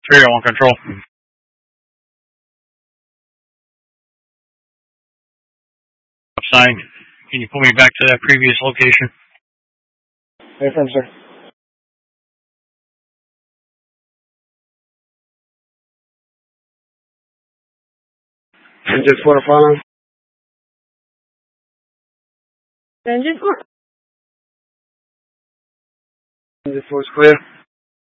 301 control. Sign. Can you pull me back to that previous location? Affirm, sir. Engine 4 to follow. Engine 4. Engine 4 is clear.